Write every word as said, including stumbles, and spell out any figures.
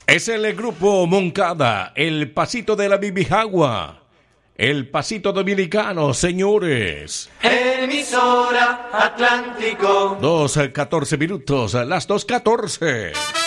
Es el grupo Moncada, el pasito de la Bibijagua, el pasito dominicano, señores. Emisora Atlántico. Dos, catorce minutos, las dos catorce.